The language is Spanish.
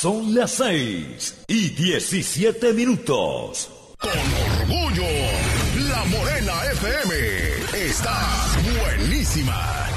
Son las 6:17. Con orgullo, La Morena FM está buenísima.